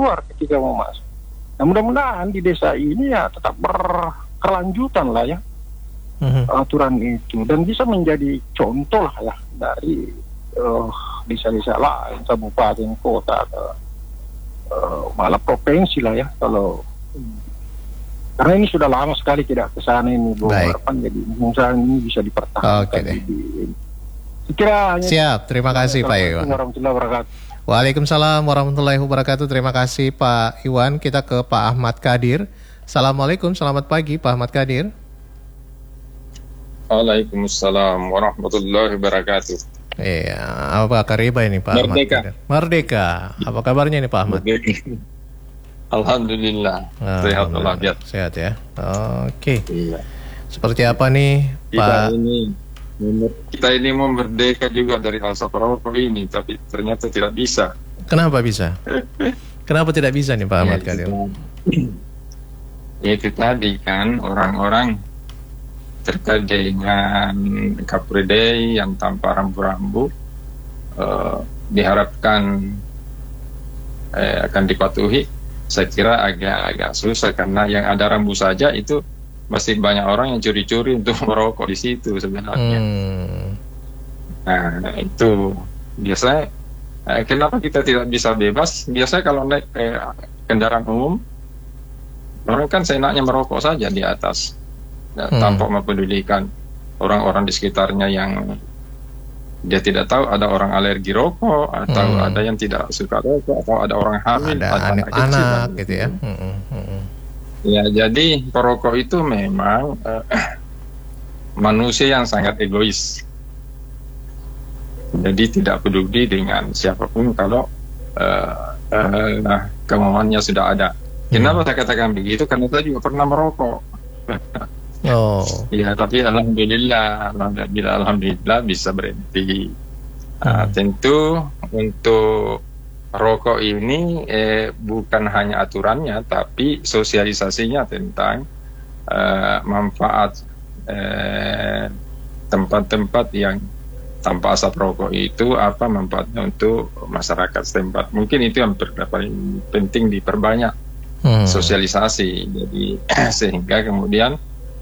keluar ketika mau masuk. Nah, mudah-mudahan di desa ini ya tetap berkelanjutan lah ya aturan itu, dan bisa menjadi contoh lah ya dari desa-desa lain, kabupaten, kota, malah provinsi lah ya, kalau karena ini sudah lama sekali tidak ke sana ini, Bu. Harapan jadi misalnya ini bisa dipertahankan. Siap, terima kasih Pak Iwan. Warahmatullahi wabarakatuh. Waalaikumsalam warahmatullahi wabarakatuh. Terima kasih Pak Iwan. Kita ke Pak Ahmad Kadir. Assalamualaikum, selamat pagi Pak Ahmad Kadir. Waalaikumsalam warahmatullahi wabarakatuh. Iya, apa kabar ini Pak Merdeka. Ahmad? Merdeka. Apa kabarnya nih Pak Ahmad? Alhamdulillah. Sehat walafiat. Sehat ya. Oke. Iya. Seperti apa nih Pak? Kita ini mau merdeka juga dari asap rokok ini, tapi ternyata tidak bisa. Kenapa bisa? Kenapa tidak bisa nih Pak Ahmad Kadir? Itu tadi kan orang-orang terkait dengan Car Free Day yang tanpa rambu-rambu diharapkan akan dipatuhi. Saya kira agak susah karena yang ada rambu saja itu masih banyak orang yang curi-curi untuk merokok di situ sebenarnya. Nah itu biasanya kenapa kita tidak bisa bebas? Biasanya kalau naik kendaraan umum, orang kan seenaknya merokok saja di atas, tanpa mempedulikan orang-orang di sekitarnya yang dia tidak tahu ada orang alergi rokok, atau ada yang tidak suka rokok, atau ada orang hamil, ada anak-anak gitu ya. Ya, jadi perokok itu memang manusia yang sangat egois. Jadi tidak peduli dengan siapapun kalau kemauannya sudah ada. Kenapa saya katakan begitu? Karena saya juga pernah merokok. Ya, tapi alhamdulillah bisa berhenti. Tentu untuk rokok ini bukan hanya aturannya, tapi sosialisasinya tentang manfaat tempat-tempat yang tanpa asap rokok itu apa manfaatnya untuk masyarakat setempat. Mungkin itu yang paling penting diperbanyak sosialisasi. Jadi sehingga kemudian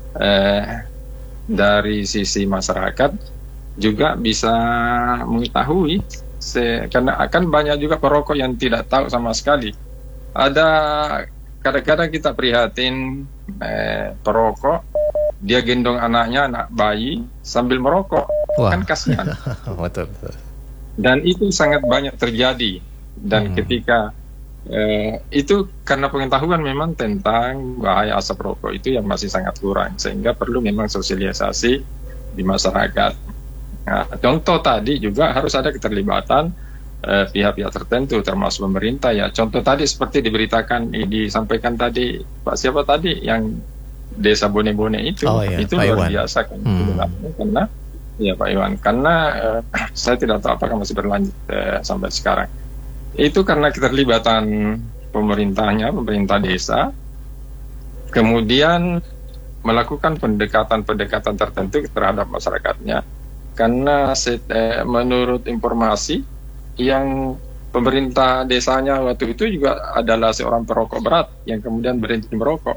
dari sisi masyarakat juga bisa mengetahui. Karena akan banyak juga perokok yang tidak tahu sama sekali. Ada kadang-kadang kita prihatin perokok, dia gendong anaknya, anak bayi sambil merokok. Kan kasihan. Betul. Dan itu sangat banyak terjadi. Dan ketika itu karena pengetahuan memang tentang bahaya asap rokok itu yang masih sangat kurang, sehingga perlu memang sosialisasi di masyarakat. Nah, contoh tadi juga harus ada keterlibatan pihak-pihak tertentu termasuk pemerintah ya. Contoh tadi seperti disampaikan tadi Pak siapa tadi yang desa Bone-Bone itu, itu Pak luar Iwan. biasa kan karena ya Pak Iwan, karena saya tidak tahu apakah masih berlanjut sampai sekarang. Itu karena keterlibatan pemerintah desa, kemudian melakukan pendekatan tertentu terhadap masyarakatnya. Karena menurut informasi yang pemerintah desanya waktu itu juga adalah seorang perokok berat yang kemudian berhenti merokok,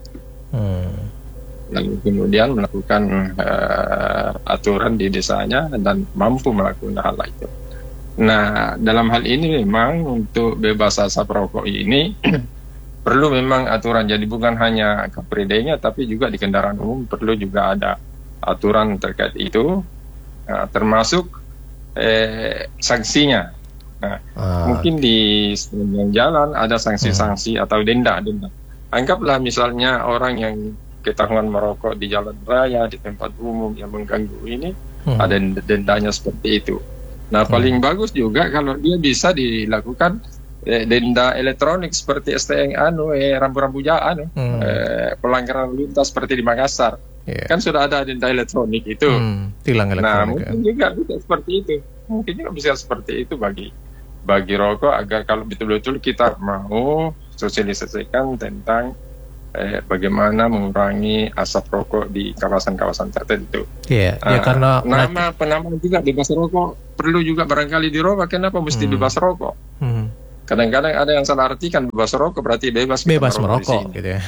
lalu kemudian melakukan aturan di desanya dan mampu melakukan hal itu. Nah, dalam hal ini memang untuk bebas asap rokok ini perlu memang aturan. Jadi bukan hanya Car Free Day-nya, tapi juga di kendaraan umum perlu juga ada aturan terkait itu. Termasuk sanksinya. Mungkin di sepanjang jalan ada sanksi-sanksi atau denda. Anggaplah misalnya orang yang ketahuan merokok di jalan raya, di tempat umum yang mengganggu ini, ada dendanya seperti itu. Nah, paling bagus juga kalau dia bisa dilakukan denda elektronik seperti STNK rambu-rambu jalan, pelanggaran lalu lintas seperti di Makassar. Kan sudah ada denda elektronik itu. Tilang elektronik. Nah, mungkin juga bisa seperti itu. Mungkin juga bisa seperti itu bagi rokok, agar kalau betul-betul kita mau sosialisasikan tentang bagaimana mengurangi asap rokok di kawasan-kawasan tertentu. Karena penamaan juga bebas rokok perlu juga barangkali dirubah. Kenapa mesti bebas rokok? Kadang-kadang ada yang salah artikan bebas rokok berarti bebas merokok gitu ya.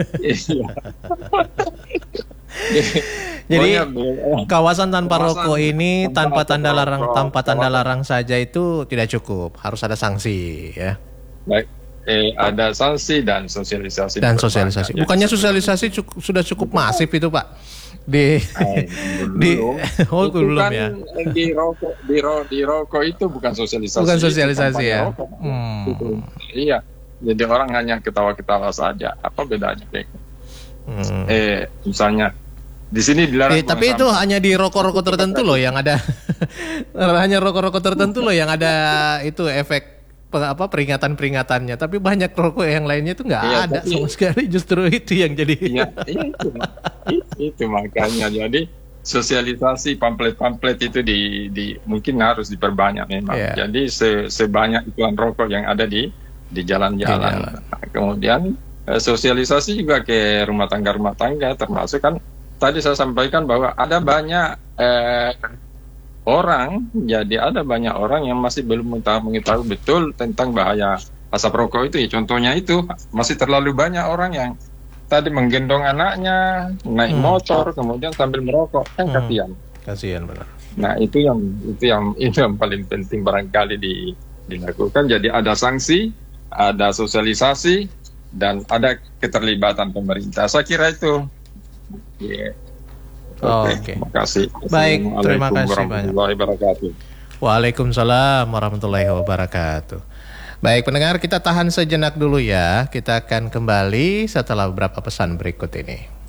Jadi kawasan tanpa rokok ini tanpa tanda larang saja itu tidak cukup, harus ada sanksi ya. Baik, ada sanksi dan sosialisasi. Bukannya sosialisasi sudah cukup masif itu Pak? Belum kan ya. Di rokok itu bukan sosialisasi. Bukan sosialisasi ya. Iya. Jadi orang hanya ketawa-ketawa saja. Apa bedanya? Misalnya di sini dilarang. Tapi itu hanya di rokok-rokok tertentu loh yang ada. Hanya rokok-rokok tertentu loh yang ada itu efek peringatan-peringatannya. Tapi banyak rokok yang lainnya itu nggak ada sama sekali. Justru itu yang jadi. Iya itu makanya. Jadi sosialisasi pamflet-pamflet itu mungkin harus diperbanyak memang. Jadi sebanyak iklan rokok yang ada di jalan-jalan. Kemudian sosialisasi juga ke rumah tangga termasuk kan tadi saya sampaikan bahwa ada banyak ada banyak orang yang masih belum mengetahui betul tentang bahaya asap rokok itu. Contohnya itu masih terlalu banyak orang yang tadi menggendong anaknya naik motor kemudian sambil merokok, kan kasihan benar. Nah itu yang paling penting barangkali dilakukan. Jadi ada sanksi, ada sosialisasi, dan ada keterlibatan pemerintah. Saya kira itu. Oke. Terima kasih. Baik, terima kasih banyak. Warahmatullahi wabarakatuh. Waalaikumsalam warahmatullahi wabarakatuh. Baik pendengar, kita tahan sejenak dulu ya. Kita akan kembali setelah beberapa pesan berikut ini.